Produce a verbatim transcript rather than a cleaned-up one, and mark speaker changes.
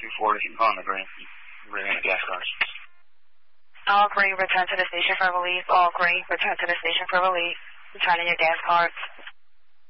Speaker 1: two four, if you can call on the green. Bring in the gas cards.
Speaker 2: All green, return to the station for release. All green, return to the station for release. Returning your gas cards.